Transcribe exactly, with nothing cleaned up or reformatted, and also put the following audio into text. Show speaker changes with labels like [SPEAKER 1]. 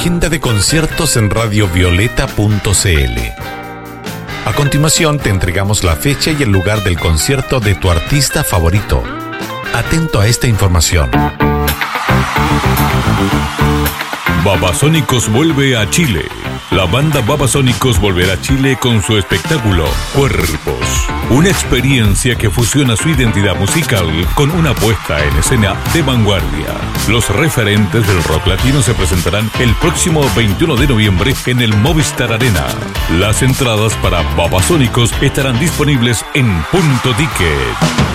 [SPEAKER 1] agenda de conciertos en radio violeta punto c l. A continuación te entregamos la fecha y el lugar del concierto de tu artista favorito. Atento a esta información.
[SPEAKER 2] Babasónicos vuelve a Chile. La banda Babasónicos volverá a Chile con su espectáculo Cuerpos. Una experiencia que fusiona su identidad musical con una puesta en escena de vanguardia. Los referentes del rock latino se presentarán el próximo veintiuno de noviembre en el Movistar Arena. Las entradas para Babasónicos estarán disponibles en Punto Ticket.